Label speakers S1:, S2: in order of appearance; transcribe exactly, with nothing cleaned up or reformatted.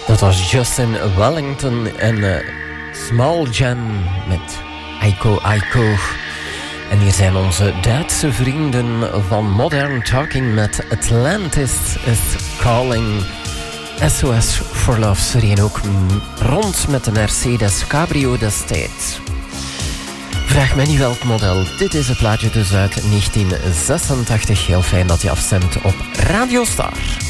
S1: Dat was Justin Wellington en uh, Small Jam met Aiko Aiko. En hier zijn onze Duitse vrienden van Modern Talking met Atlantis is Calling. S O S for Love. Ze reden ook rond met de Mercedes Cabrio destijds. Vraag mij niet welk model. Dit is het plaatje dus uit negentien zesentachtig. Heel fijn dat je afstemt op Radio Star.